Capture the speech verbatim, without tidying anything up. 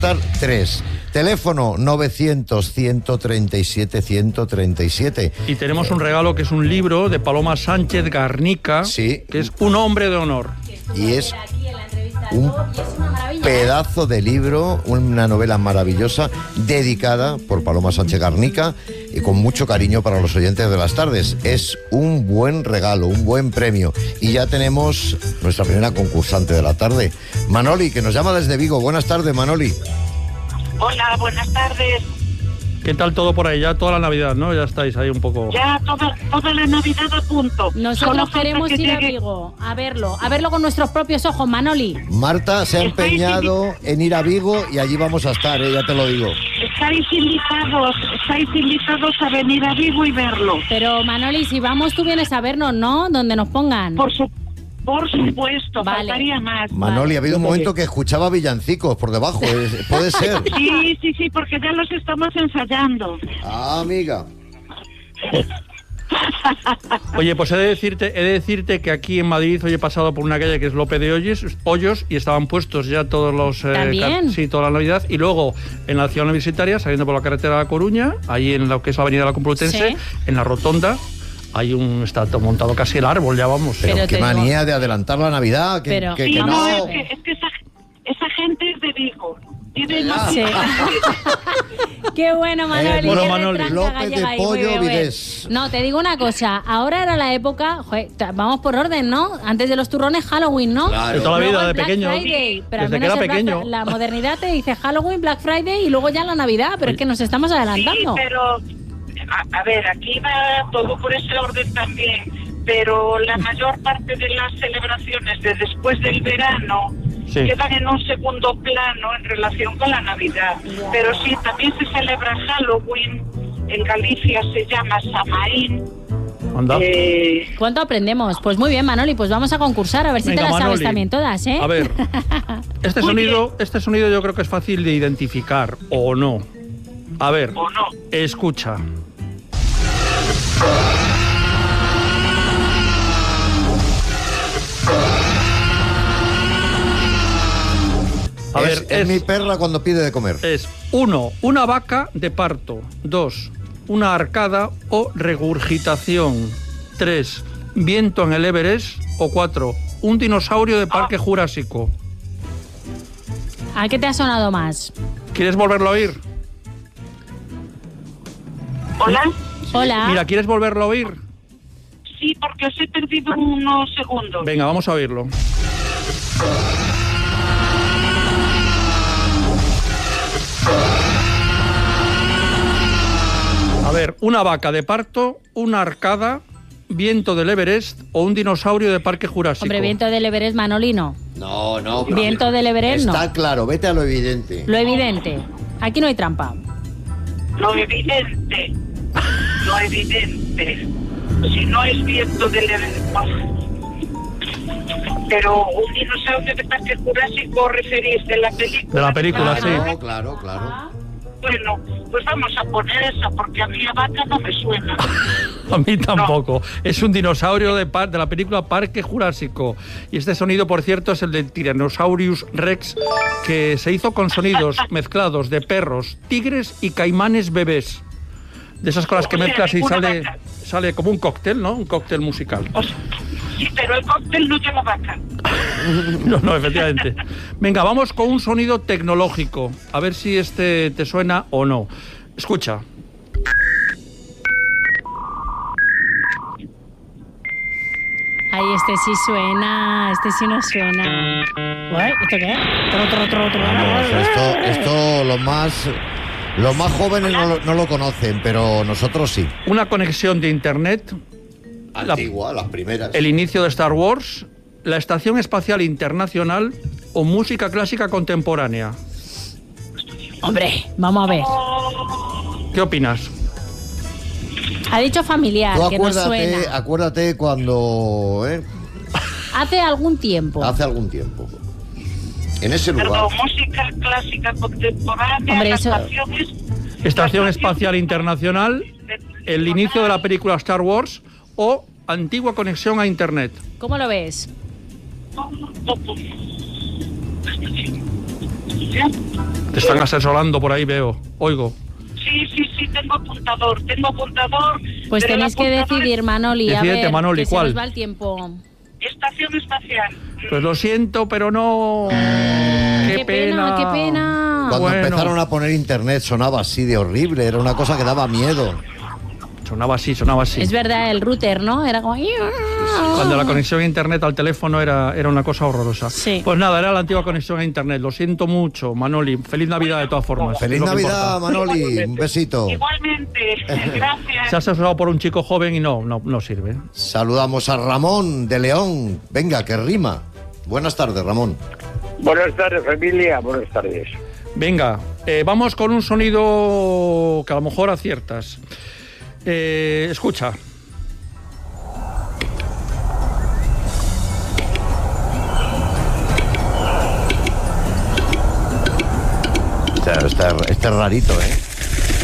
tres. Teléfono novecientos, ciento treinta y siete, ciento treinta y siete. Y tenemos un regalo que es un libro de Paloma Sánchez Garnica, sí, que es Un hombre de honor. Y es un pedazo de libro, una novela maravillosa, dedicada por Paloma Sánchez Garnica y con mucho cariño para los oyentes de las tardes. Es un buen regalo, un buen premio. Y ya tenemos nuestra primera concursante de la tarde, Manoli, que nos llama desde Vigo. Buenas tardes, Manoli. Hola, buenas tardes. ¿Qué tal todo por ahí? Ya toda la Navidad, ¿no? Ya estáis ahí un poco... Ya toda, toda la Navidad a punto. Nosotros queremos ir llegue... a Vigo, a verlo, a verlo con nuestros propios ojos, Manoli. Marta se ha empeñado en ir a Vigo y allí vamos a estar, ¿eh? Ya te lo digo. Estáis invitados, estáis invitados a venir a Vigo y verlo. Pero, Manoli, si vamos, tú vienes a vernos, ¿no? Donde nos pongan. Por su... Por supuesto, vale. Faltaría más. Manoli, vale. ha habido un momento que escuchaba villancicos por debajo, ¿puede ser? Sí, sí, sí, porque ya los estamos ensayando. Ah, amiga. Oye, pues he de decirte, he de decirte que aquí en Madrid hoy he pasado por una calle que es López de Hoyos, Hoyos y estaban puestos ya todos los... Eh, ¿También? Sí, toda la Navidad. Y luego en la ciudad universitaria, saliendo por la carretera de La Coruña, ahí en lo que es la avenida de la Complutense, ¿sí? En la rotonda, hay un... está montado casi el árbol, ya vamos. Pero, Pero qué digo... manía de adelantar la Navidad, que, Pero, que, sí, que no, no... es que, es que esa, esa gente es de Vigo. Tiene más... Sí. Qué bueno, Manoli. Eh, bueno, qué Manoli. retranca López de gallega ahí, Pollo, muy bien, muy bien. Vides. No, te digo una cosa. Ahora era la época... Joder, vamos por orden, ¿no? Antes de los turrones, Halloween, ¿no? Claro. De toda la vida, Luego de el Black pequeño. Friday, pero al Desde que menos era el Black- pequeño. la modernidad te dice Halloween, Black Friday y luego ya la Navidad, pero es que nos estamos adelantando. Sí, pero... A, a ver, aquí va todo por ese orden también. Pero la mayor parte de las celebraciones de después del verano Sí. quedan en un segundo plano en relación con la Navidad. Pero sí, también se celebra Halloween, en Galicia se llama Samaín. Anda. Eh, ¿Cuánto aprendemos? Pues muy bien, Manoli, pues vamos a concursar a ver si Venga, te las sabes Manoli. también todas, ¿eh? A ver, este Muy sonido, este sonido yo creo que es fácil de identificar, ¿o no? A ver, ¿O no? escucha. A es, ver, es es, mi perra cuando pide de comer. es uno, una vaca de parto. Dos, una arcada o regurgitación. Tres, viento en el Everest. O cuatro, un dinosaurio de Parque Jurásico. ¿A qué te ha sonado más? ¿Quieres volverlo a oír? ¿Hola? Hola. Mira, ¿quieres volverlo a oír? Sí, porque os he perdido unos segundos. Venga, vamos a oírlo. A ver, una vaca de parto, una arcada, viento del Everest o un dinosaurio de Parque Jurásico. Hombre, viento del Everest, Manolino. No, no. Viento del Everest, no. Está claro, vete a lo evidente. Lo evidente. Aquí no hay trampa. Lo evidente. Lo evidente. Si no es viento del... Pero un dinosaurio de Parque Jurásico referís de la película. De la película, sí. Claro, claro, claro. Bueno, pues vamos a poner esa, porque a mí la vaca no me suena. A mí tampoco. Es un dinosaurio de, par- de la película Parque Jurásico. Y este sonido, por cierto, es el del Tyrannosaurus Rex, que se hizo con sonidos mezclados de perros, tigres y caimanes bebés. De esas cosas que O sea, mezclas y ninguna sale, vaca. sale como un cóctel, ¿no? Un cóctel musical. O sea, sí, pero el cóctel no lleva vaca. No, no, efectivamente. Venga, vamos con un sonido tecnológico. A ver si este te suena o no. Escucha. Ay, este sí suena, este sí no suena. Ué, ¿esto qué es? Tro, tro, tro, tro. Vamos, esto, esto los más, los más jóvenes no lo, no lo conocen, pero nosotros sí. Una conexión de internet, Antigua, las primeras. el inicio de Star Wars, la Estación Espacial Internacional o música clásica contemporánea. Hombre, vamos a ver. ¿Qué opinas? Ha dicho familiar, Tú que no acuérdate, suena. acuérdate cuando, ¿eh? Hace algún tiempo. Hace algún tiempo. En ese lugar. Perdón, música clásica contemporánea, Hombre, las eso- canciones... Estación las Espacial canciones- Internacional, el inicio de la película Star Wars o antigua conexión a internet. ¿Cómo lo ves? ¿Sí? Te están asesorando por ahí, veo. Oigo. Sí, sí, sí, tengo apuntador, tengo apuntador. Pues pero el tenéis que apuntador decidir, Manoli, a Decídete, ver, Manoli, que ¿cuál? se nos va el tiempo. es Estación espacial. Pues lo siento, pero no. Qué, Qué pena, qué pena. Cuando Bueno. empezaron a poner internet sonaba así de horrible, era una cosa que daba miedo. Sonaba así, sonaba así. Es verdad, el router, ¿no? Era como... Cuando la conexión a internet al teléfono era, era una cosa horrorosa. Sí. Pues nada, era la antigua conexión a internet. Lo siento mucho, Manoli. Feliz Navidad de todas formas. Feliz es lo que Navidad, importa. Manoli, un besito. Igualmente, gracias. Se ha asesorado por un chico joven y no, no, no sirve. Saludamos a Ramón de León. Venga, que rima. Buenas tardes, Ramón. Buenas tardes, familia. Buenas tardes. Venga, eh, vamos con un sonido que a lo mejor aciertas. Eh, escucha. Este, este, este es rarito, ¿eh?